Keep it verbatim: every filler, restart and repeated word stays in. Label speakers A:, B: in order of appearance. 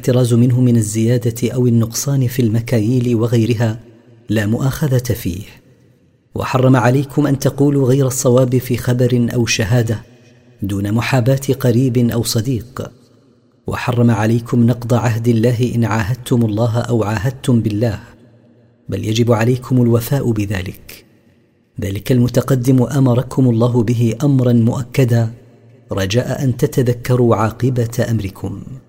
A: الاحتراز منه من الزيادة أو النقصان في المكاييل وغيرها لا مؤاخذة فيه. وحرم عليكم أن تقولوا غير الصواب في خبر أو شهادة دون محاباة قريب أو صديق. وحرم عليكم نقض عهد الله إن عاهدتم الله أو عاهدتم بالله، بل يجب عليكم الوفاء بذلك. ذلك المتقدم أمركم الله به أمرا مؤكدا رجاء أن تتذكروا عاقبة أمركم.